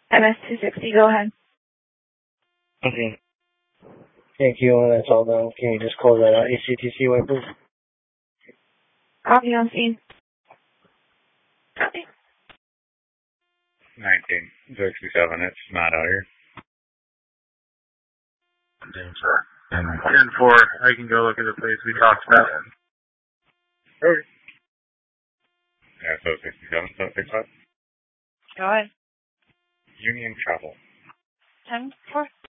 MS-260, go ahead. Okay. Thank you, that's all done. Can you just close that out? ACTC way, please? Copy on scene. Copy. 1967, it's not out here. 10-4, I can go look at the place we talked about. Okay. Yeah, so 67, so 65. Go ahead. Union Travel. 10-4.